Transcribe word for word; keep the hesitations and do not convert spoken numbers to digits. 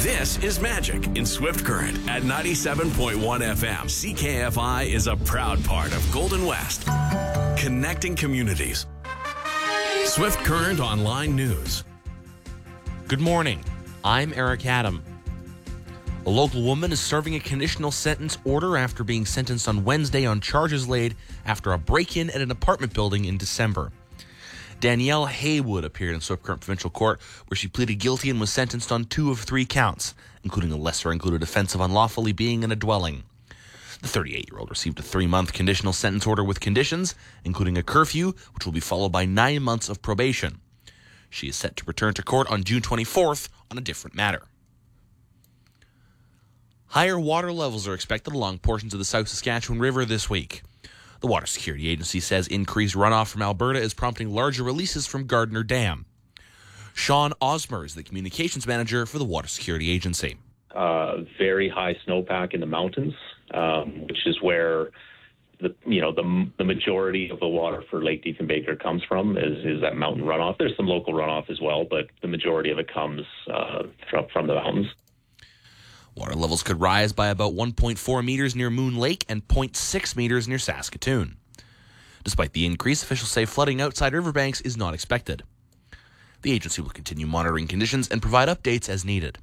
This is Magic in Swift Current at ninety-seven point one F M. C K F I is a proud part of Golden West, connecting communities. Swift Current Online News. Good morning. I'm Eric Adam. A local woman is serving a conditional sentence order after being sentenced on Wednesday on charges laid after a break-in at an apartment building in December. Danielle Haywood appeared in Swift Current Provincial Court, where she pleaded guilty and was sentenced on two of three counts, including a lesser-included offense of unlawfully being in a dwelling. The thirty-eight-year-old received a three-month conditional sentence order with conditions, including a curfew, which will be followed by nine months of probation. She is set to return to court on June twenty-fourth on a different matter. Higher water levels are expected along portions of the South Saskatchewan River this week. The Water Security Agency says increased runoff from Alberta is prompting larger releases from Gardner Dam. Sean Osmer is the communications manager for the Water Security Agency. Uh, very high snowpack in the mountains, um, which is where the you know the the majority of the water for Lake Diefenbaker comes from is is that mountain runoff. There's some local runoff as well, but the majority of it comes uh, from from the mountains. Water levels could rise by about one point four meters near Moon Lake and zero point six meters near Saskatoon. Despite the increase, officials say flooding outside riverbanks is not expected. The agency will continue monitoring conditions and provide updates as needed.